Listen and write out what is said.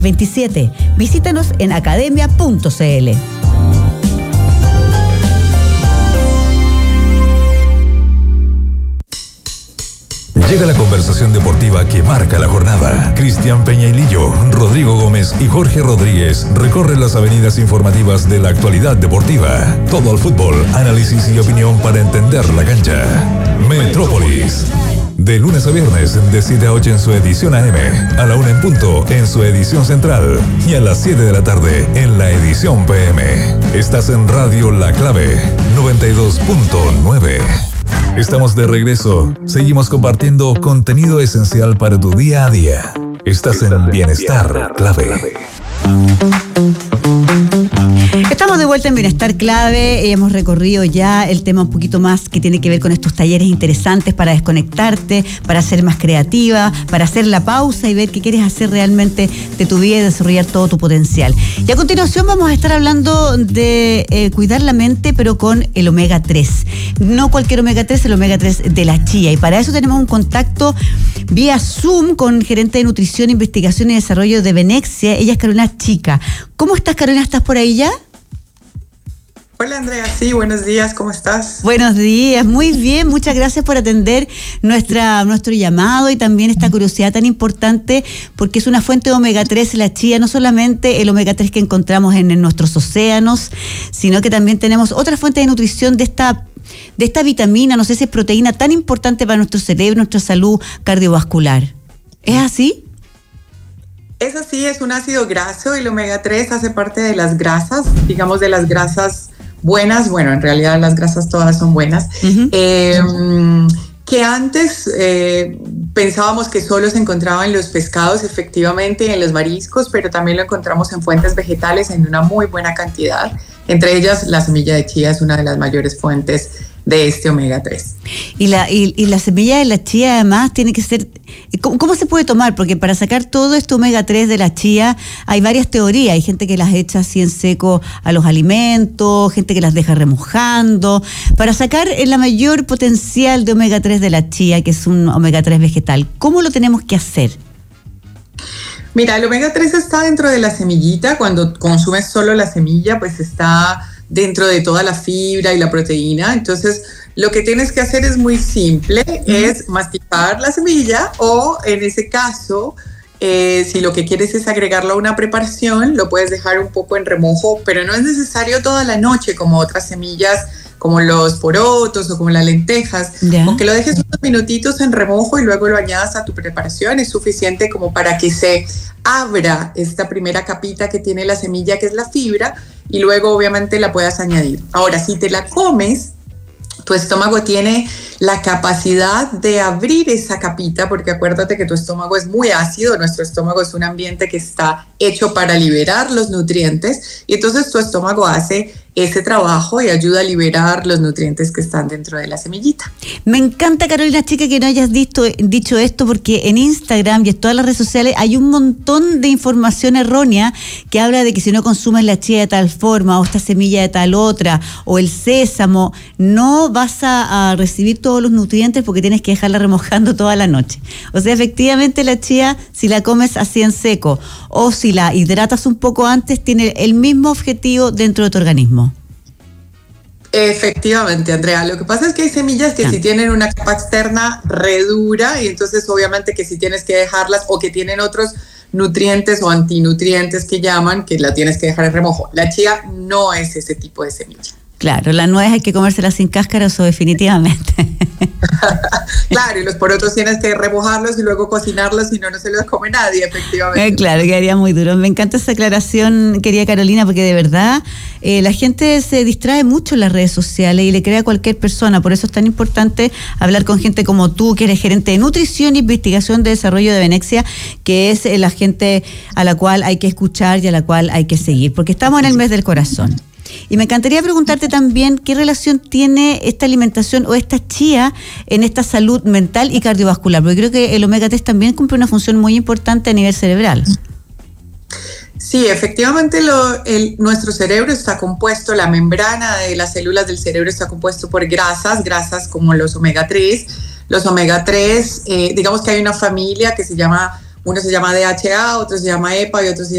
27. Visítanos en academia.cl. Llega la conversación deportiva que marca la jornada. Cristian Peñailillo, Rodrigo Gómez y Jorge Rodríguez recorren las avenidas informativas de la actualidad deportiva. Todo el fútbol, análisis y opinión para entender la cancha. Metrópolis. De lunes a viernes, de 7 a 8 en su edición AM, a la 1 en punto en su edición central y a las 7 de la tarde en la edición PM. Estás en Radio La Clave 92.9. Estamos de regreso. Seguimos compartiendo contenido esencial para tu día a día. Estás en Bienestar Clave. Estamos de vuelta en Bienestar Clave. Hemos recorrido ya el tema un poquito más que tiene que ver con estos talleres interesantes para desconectarte, para ser más creativa, para hacer la pausa y ver qué quieres hacer realmente de tu vida y desarrollar todo tu potencial. Y a continuación vamos a estar hablando de cuidar la mente, pero con el omega 3. No cualquier omega 3, el omega 3 de la chía. Y para eso tenemos un contacto vía Zoom con gerente de nutrición, investigación y desarrollo de Venexia. Ella es Carolina Chica. ¿Cómo estás, Carolina? ¿Estás por ahí ya? Hola, Andrea. Sí, buenos días. ¿Cómo estás? Buenos días. Muy bien. Muchas gracias por atender nuestro llamado y también esta curiosidad tan importante, porque es una fuente de omega 3 la chía, no solamente el omega 3 que encontramos en nuestros océanos, sino que también tenemos otra fuente de nutrición de esta vitamina, no sé si es proteína tan importante para nuestro cerebro, nuestra salud cardiovascular. ¿Es así? Es así, es un ácido graso. El omega 3 hace parte de las grasas, digamos de las grasas buenas. Bueno, en realidad las grasas todas son buenas. Uh-huh. Que antes pensábamos que solo se encontraba en los pescados, efectivamente, en los mariscos, pero también lo encontramos en fuentes vegetales en una muy buena cantidad. Entre ellas, la semilla de chía es una de las mayores fuentes de este omega 3. Y la semilla de la chía además tiene que ser... ¿Cómo se puede tomar? Porque para sacar todo este omega 3 de la chía hay varias teorías. Hay gente que las echa así en seco a los alimentos, gente que las deja remojando. Para sacar el mayor potencial de omega 3 de la chía, que es un omega 3 vegetal, ¿cómo lo tenemos que hacer? Mira, el omega 3 está dentro de la semillita. Cuando consumes solo la semilla, pues está dentro de toda la fibra y la proteína. Entonces, lo que tienes que hacer es muy simple, es masticar la semilla o, en ese caso, si lo que quieres es agregarlo a una preparación, lo puedes dejar un poco en remojo, pero no es necesario toda la noche como otras semillas, como los porotos o como las lentejas. Aunque lo dejes unos minutitos en remojo y luego lo añadas a tu preparación, es suficiente como para que se abra esta primera capita que tiene la semilla, que es la fibra, y luego obviamente la puedas añadir. Ahora, si te la comes, tu estómago tiene la capacidad de abrir esa capita, porque acuérdate que tu estómago es muy ácido, nuestro estómago es un ambiente que está hecho para liberar los nutrientes, y entonces tu estómago hace ese trabajo y ayuda a liberar los nutrientes que están dentro de la semillita. Me encanta, Carolina Chica, que no hayas dicho esto, porque en Instagram y en todas las redes sociales hay un montón de información errónea que habla de que si no consumes la chía de tal forma o esta semilla de tal otra o el sésamo, no vas a recibir todos los nutrientes porque tienes que dejarla remojando toda la noche. O sea, efectivamente la chía, si la comes así en seco o si la hidratas un poco antes, tiene el mismo objetivo dentro de tu organismo. Efectivamente, Andrea. Lo que pasa es que hay semillas que sí tienen una capa externa re dura y entonces obviamente que si tienes que dejarlas o que tienen otros nutrientes o antinutrientes que llaman, que la tienes que dejar en remojo. La chía no es ese tipo de semilla. Claro, la nuez hay que comérsela sin cáscara, eso definitivamente. Claro, y los porotos tienes que remojarlos y luego cocinarlos, si no, no se los come nadie, efectivamente. Claro, quedaría muy duro. Me encanta esa aclaración, querida Carolina, porque de verdad la gente se distrae mucho en las redes sociales y le cree a cualquier persona. Por eso es tan importante hablar con gente como tú, que eres gerente de nutrición e investigación de desarrollo de Venexia, que es la gente a la cual hay que escuchar y a la cual hay que seguir, porque estamos en el mes del corazón. Y me encantaría preguntarte también qué relación tiene esta alimentación o esta chía en esta salud mental y cardiovascular, porque creo que el omega 3 también cumple una función muy importante a nivel cerebral. Sí, efectivamente nuestro cerebro está compuesto, la membrana de las células del cerebro está compuesto por grasas como los omega 3. Los omega 3, digamos que hay una familia que se llama Uno se llama DHA, otro se llama EPA y otro se